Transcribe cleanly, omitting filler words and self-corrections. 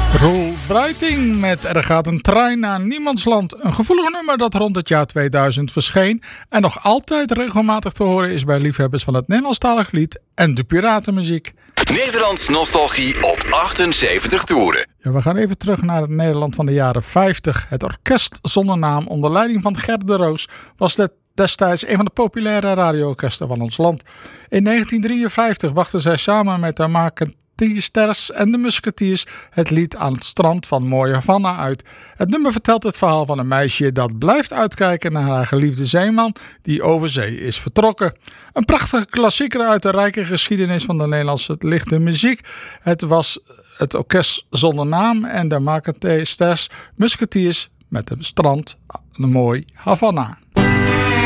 Roel Bruiting met Er gaat een trein naar niemandsland. Een gevoelig nummer dat rond het jaar 2000 verscheen en nog altijd regelmatig te horen is bij liefhebbers van het Nederlandstalig lied en de piratenmuziek. Nederlands nostalgie op 78 toeren. Ja, we gaan even terug naar het Nederland van de jaren 50. Het orkest zonder naam onder leiding van Gert de Roos was destijds een van de populaire radioorkesten van ons land. In 1953 brachten zij samen met de Marketeers en de Musketiers het lied Aan het strand van Mooie Havana uit. Het nummer vertelt het verhaal van een meisje dat blijft uitkijken naar haar geliefde zeeman die over zee is vertrokken. Een prachtige klassieker uit de rijke geschiedenis van de Nederlandse lichte muziek. Het was het orkest zonder naam en de Marketeers Musketiers met het strand Mooi Havana.